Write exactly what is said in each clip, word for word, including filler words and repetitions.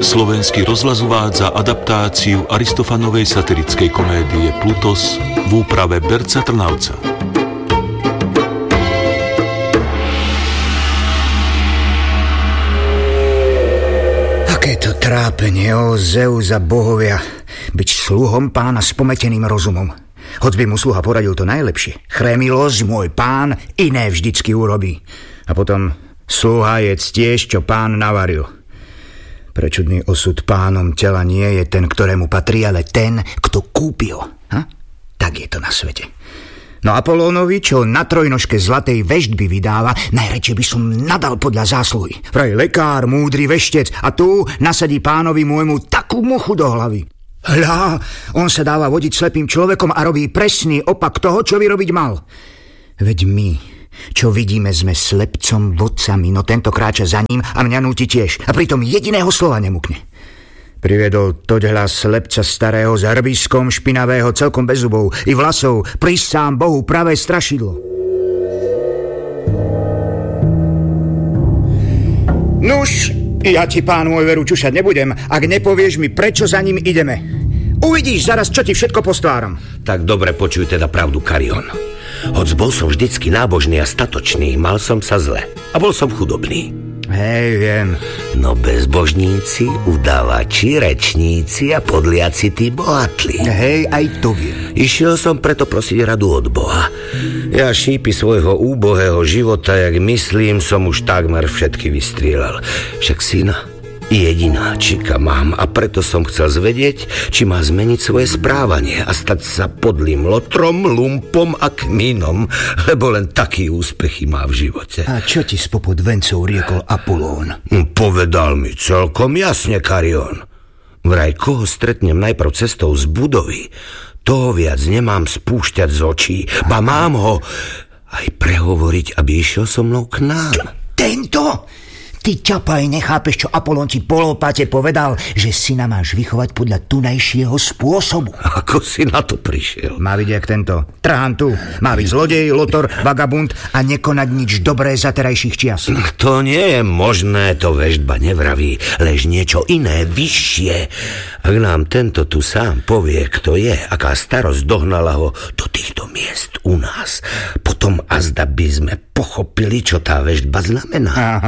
Slovenský rozhlas uvádza adaptáciu Aristofanovej satirickej komédie Plutos v úprave Berca Trnavca. Aké to trápenie, ó Zeus a bohovia, byť sluhom pána s pometeným rozumom. Hoď by mu sluha poradil to najlepšie. Chremilosť, môj pán, iné vždycky urobí. A potom sluha je tiež, čo pán navaril. Prečudný osud pánom tela nie je ten, ktorému patrí, ale ten, kto kúpi ho. Ha? Tak je to na svete. No Apolónovi, čo na trojnožke zlatej veštby vydáva, najradšej by som nadal podľa zásluhy. Vraj lekár, múdry veštec a tu nasadí pánovi môjmu takú muchu do hlavy. Hľa, on sa dáva vodiť slepým človekom a robí presný opak toho, čo vyrobiť mal. Veď my, čo vidíme, sme slepcom vodcami, no tento kráča za ním a mňa núti tiež. A pritom jediného slova nemukne. Priviedol toďhľa slepca starého s hrbiskom špinavého, celkom bez zubov i vlasov, prísť sám Bohu pravé strašidlo. Nuž, ja ti, pán môj, veru čušať nebudem, ak nepovieš mi, prečo za ním ideme. Uvidíš zaraz, čo ti všetko postváram. Tak dobre, počuj teda pravdu, Karion. Hoď bol som vždycky nábožný a statočný, mal som sa zle a bol som chudobný. Hej, viem. No bezbožníci, udávači, rečníci a podliaci tí bohatli. Hej, aj to viem. Išiel som preto prosiť radu od Boha. Ja šípy svojho úbohého života, jak myslím, som už takmer všetky vystrieľal. Však syna, jedináčika mám a preto som chcel zvedieť, či má zmeniť svoje správanie a stať sa podlým lotrom, lumpom a kmínom, lebo len taký úspechy má v živote. A čo ti spopod vencov riekol Apolón? Povedal mi celkom jasne, Karion. Vraj, koho stretnem najprv cestou z budovy, toho viac nemám spúšťať z očí, ba mám ho aj prehovoriť, aby išiel so mnou k nám. Tento? Ty ťapaj, nechápeš, čo Apolón ti po lopate povedal, že syna máš vychovať podľa tunajšieho spôsobu. Ako si na to prišiel? Má byť jak tento trhán tu. Má byť zlodej, lotor, vagabund a nekonať nič dobré za terajších čias. To nie je možné, to veštba nevraví, lež niečo iné, vyššie. Ak nám tento tu sám povie, kto je, aká starosť dohnala ho do týchto miest u nás, potom azda by sme pochopili, čo tá veštba znamená. Aha.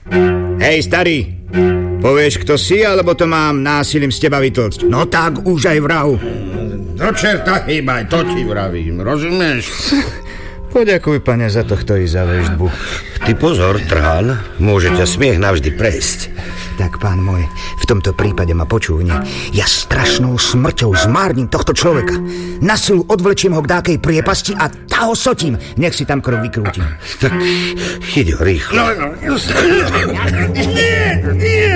Hej, starý, povieš, kto si, alebo to mám násilím z teba vytlcť? No tak už aj vrahu. Do čerta hýbaj, to ti vravím, rozumieš? Poďakuj, pane, za to, kto i za veštbu. Ty pozor, trhán, môže ťa smiech navždy prejsť. Tak, pán môj, v tomto prípade ma počúvne. Ja strašnou smrťou zmárnim tohto človeka. Na silu odvlečiem ho k dákej priepasti a tá ho sotím. Nech si tam krv vykrútim. Tak chyť ho rýchlo. No, no, nie, nie.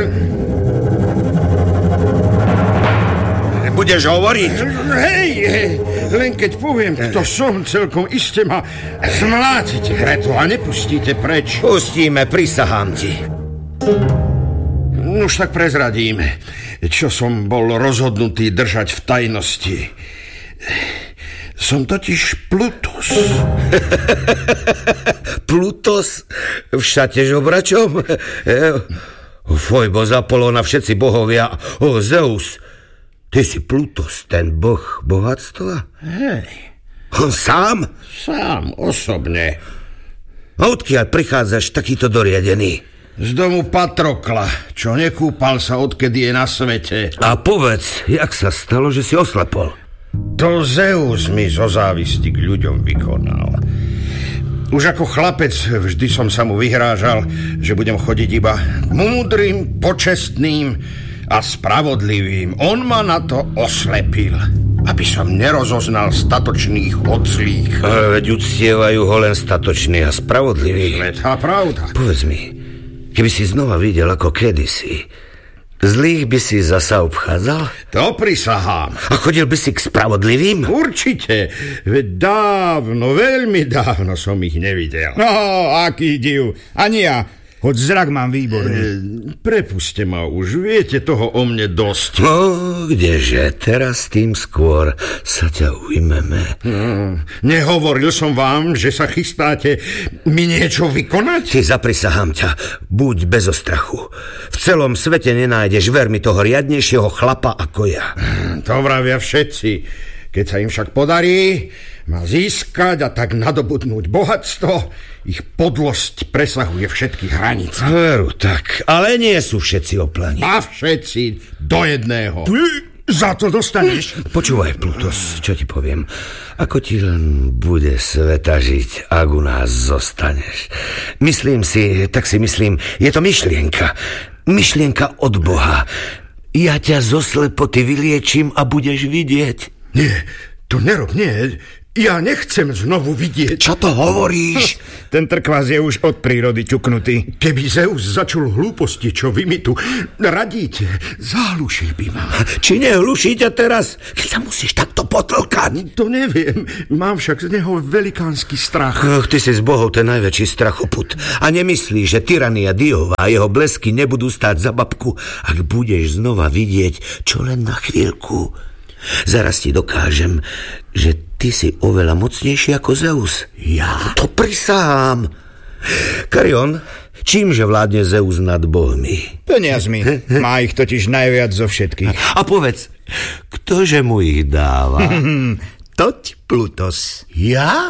Budeš hovoriť? Hej, hej, len keď poviem, kto som, celkom iste ma zmlátite preto a nepustíte preč. Pustíme, prisahám ti. Už tak prezradím, čo som bol rozhodnutý držať v tajnosti. Som totiž Plutos. Plutos? V šate žobračom? Fojbo z Apolóna všetci bohovia. O, Zeus, ty si Plutos, ten boh bohatstva? Hej. On sám? Sám, osobne. A odkiaľ prichádzaš takýto doriadený? Z domu Patrokla, čo nekúpal sa, odkedy je na svete. A povedz, jak sa stalo, že si oslepol? To Zeus mi zo závisti k ľuďom vykonal. Už ako chlapec vždy som sa mu vyhrážal, že budem chodiť iba múdrym, počestným a spravodlivým. On ma na to oslepil, aby som nerozoznal statočných od zlých. Veď uctievajú ho len statočný a spravodlivý. Svetá pravda. Povedz mi, keby si znova videl ako kedysi, zlých by si zasa obchádzal? To prisahám. A chodil by si k spravodlivým? Určite, veď dávno, veľmi dávno som ich nevidel. No, aký div. Ani ja. Hoď zrak mám výborný. E, prepuste ma už, viete toho o mne dosť. No, kdeže, teraz tým skôr sa ťa ujmeme. No, nehovoril som vám, že sa chystáte mi niečo vykonať? Ty zaprisahám ťa, buď bez ostrachu. V celom svete nenájdeš, ver mi, toho riadnejšieho chlapa ako ja. To vravia všetci. Keď sa im však podarí ma získať a tak nadobudnúť bohatstvo, ich podlosť presahuje všetky hranice. Veru, tak, ale nie sú všetci oplani. A všetci do jedného. Ty za to dostaneš. Počúvaj, Plutos, čo ti poviem. Ako ti len bude sveta žiť, ak u nás zostaneš. Myslím si, tak si myslím, je to myšlienka. Myšlienka od Boha. Ja ťa zo slepoty vyliečím a budeš vidieť. Nie, to nerob, nie. Ja nechcem znovu vidieť. Čo to hovoríš? Ten trkvás je už od prírody ťuknutý. Keby Zeus začul hlúposti, čo vy mi tu radíte, zahlušil by ma. Či nehluší ťa teraz, keď sa musíš takto potlkať? To neviem, mám však z neho velikánsky strach. Ach, ty si z bohov ten najväčší strachoput. A nemyslíš, že tyrania Diova a jeho blesky nebudú stáť za babku, ak budeš znova vidieť, čo len na chvíľku. Zaraz ti dokážem, že ty si oveľa mocnejší ako Zeus. Ja? To prisahám. Karion, čímže vládne Zeus nad bohmi? Peniazmi. Má ich totiž najviac zo všetkých. A povedz, ktože mu ich dáva? Toť Plutos. Ja?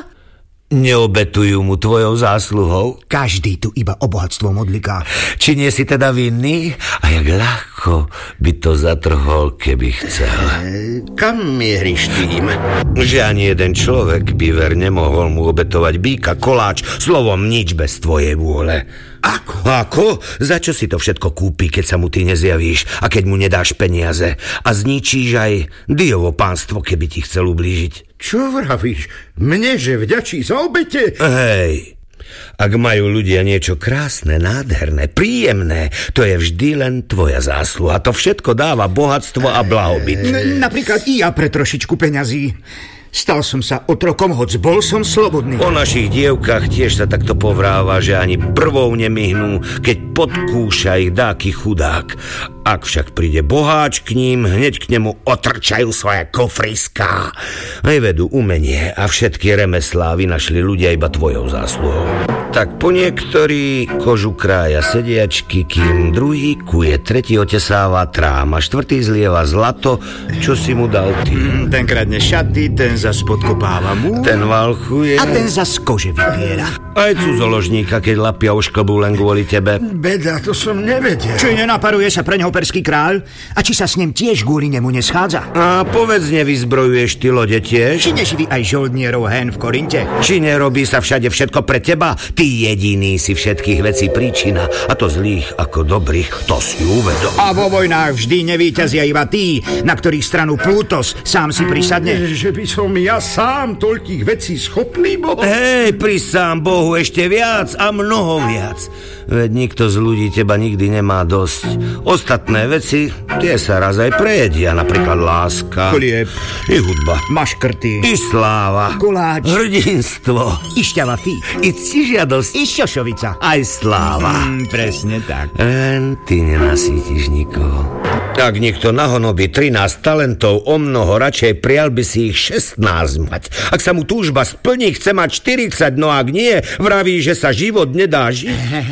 Neobetujú mu tvojou zásluhou? Každý tu iba o bohatstvo modliká. Či nie si teda vinný? A jak ľahko by to zatrhol, keby chcel. E, kam mieríš tým? Že ani jeden človek by ver nemohol mu obetovať býka, koláč, slovom nič bez tvojej vôle. Ako? Ako? Za čo si to všetko kúpi, keď sa mu ty nezjavíš a keď mu nedáš peniaze? A zničíš aj Diovo pánstvo, keby ti chcel ublížiť. Čo vravíš? Mne, že vďačí za obete? Hej, ak majú ľudia niečo krásne, nádherné, príjemné, to je vždy len tvoja zásluha. To všetko dáva bohatstvo a blahobyt. N- napríklad i ja pre trošičku peňazí. Stal som sa otrokom, hoď bol som slobodný. O našich dievkách tiež sa takto povráva, že ani prvou nemyhnú, keď podkúša ich dáky chudák. Ak však príde boháč k ním, hneď k nemu otrčajú svoje kofriská. Aj vedú umenie a všetky remeslá vynašli ľudia iba tvojou zásluhou. Tak po niektorí kožu krája sediačky, kým druhý kuje, tretí otesáva trám a štvrtý zlieva zlato, čo si mu dal ty. Mm, ten kradne šaty, ten zas podkopáva mu. Ten valchuje. A ten zas kože vypiera. Aj cudzoložníka, keď lapia ušklbú len kvôli tebe. Beda, to som nevedel. Či nenaparuje sa pre neho perský kráľ? A či sa s ním tiež kvôli nemu neschádza? A povedz, nevyzbrojuješ ty lode tiež? Či neživí aj žoldnierov hen v Korinte? Či nerobí sa všade všetko pre teba? Ty jediný si všetkých vecí príčina. A to zlých ako dobrých, to si uvedom. A vo vojnách vždy nevíťazia iba tí, na ktorých stranu Plutos sám si prisadne. Že by som ja sám toľkých vecí schopný bol? Hej, prisám Bohu ešte viac a mnoho viac. Veď nikto z ľudí teba nikdy nemá dosť. Ostatné veci, tie sa raz aj prejedia, napríklad láska, Chlieb, i hudba, maškrty, i sláva, koláč, hrdinstvo, i šťava fík, i ctižiadosť, i šošovica. aj sláva. Mm, presne tak. Len ty nenasítiš nikoho. Ak niekto nahonobí trinásť talentov, o mnoho radšej prial by si ich šestnásť mať. Ak sa mu túžba splní, chce mať štyridsať, no ak nie, vraví, že sa život nedá žiť.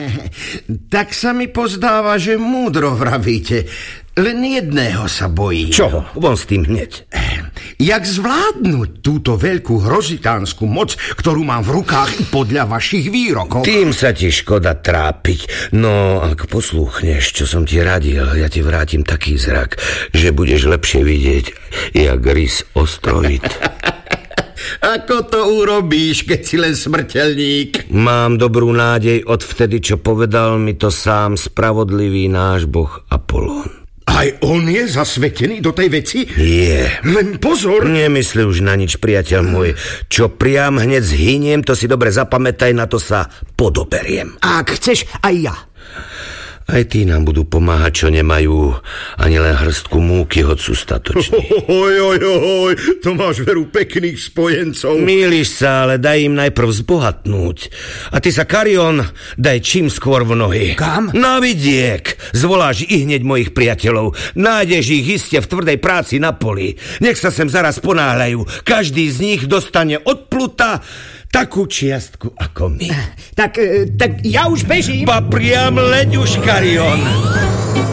Tak sa mi pozdáva, že múdro vravíte. Len jedného sa bojí. Čoho? Von s tým hneď. Jak zvládnuť túto veľkú hrozitánsku moc, ktorú mám v rukách i podľa vašich výrokov? Tým sa ti škoda trápiť. No, ak poslúchneš, čo som ti radil, ja ti vrátim taký zrak, že budeš lepšie vidieť, jak rys ostrojit. Ako to urobíš, keď si len smrteľník? Mám dobrú nádej od vtedy, čo povedal mi to sám spravodlivý náš boh Apolón. Aj on je zasvetený do tej veci? Je. Len pozor. Nemysli už na nič, priateľ môj. Čo priam hneď zhyniem, to si dobre zapamätaj, na to sa podoberiem. A ak chceš, aj ja. Aj tí nám budú pomáhať, čo nemajú ani len hrstku múky, hoď sú statoční. Oj, oj, oj, to máš veru pekných spojencov. Mýliš sa, ale daj im najprv zbohatnúť. A ty sa, Karion, daj čím skôr v nohy. Kam? Na vidiek. Zvoláš i hneď mojich priateľov. Nájdeš ich iste v tvrdej práci na poli. Nech sa sem zaraz ponáhľajú. Každý z nich dostane od pluta takú čiastku ako my. Tak, tak ja už bežím. Ba priam leď už, Karion.